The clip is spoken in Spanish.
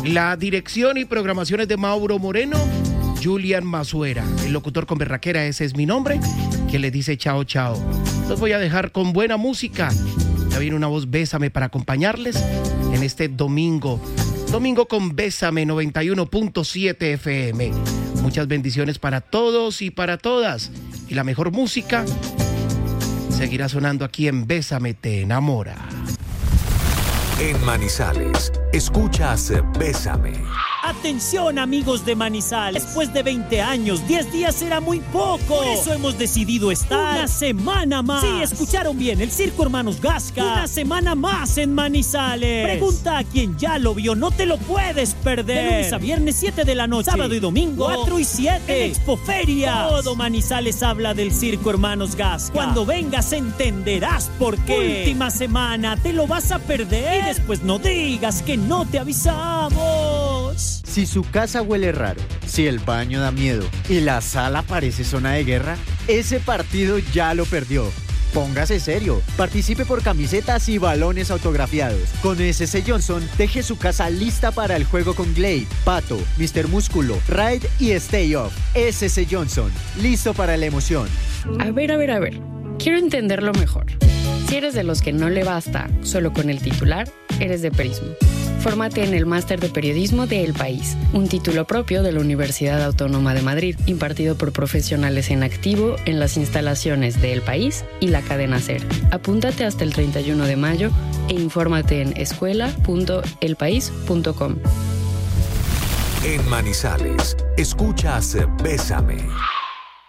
La dirección y programaciones de Mauro Moreno, Julian Mazuera. El locutor con berraquera, ese es mi nombre, que le dice chao, chao. Los voy a dejar con buena música. Ya viene una voz Bésame para acompañarles en este domingo. Domingo con Bésame 91.7 FM. Muchas bendiciones para todos y para todas. Y la mejor música seguirá sonando aquí en Bésame te enamora. En Manizales, escuchas Bésame. Atención, amigos de Manizales, después de 20 años, 10 días será muy poco. Por eso hemos decidido estar una semana más. Sí, escucharon bien, el Circo Hermanos Gasca, una semana más en Manizales. Pregunta a quien ya lo vio, no te lo puedes perder. De lunes a viernes, 7 de la noche, sábado y domingo, 4 y 7, en Expoferia. Todo Manizales habla del Circo Hermanos Gasca. Cuando vengas entenderás por qué. Última semana, te lo vas a perder. Y después no digas que no te avisamos. Si su casa huele raro, si el baño da miedo y la sala parece zona de guerra, ese partido ya lo perdió. Póngase serio, participe por camisetas y balones autografiados. Con SC Johnson, deje su casa lista para el juego con Glade, Pato, Mr. Músculo, Ride y Stay Off. SC Johnson, listo para la emoción. A ver. Quiero entenderlo mejor. Si eres de los que no le basta solo con el titular, eres de Perismo. Fórmate en el Máster de Periodismo de El País, un título propio de la Universidad Autónoma de Madrid, impartido por profesionales en activo en las instalaciones de El País y la cadena SER. Apúntate hasta el 31 de mayo e infórmate en escuela.elpaís.com. En Manizales, escuchas Bésame.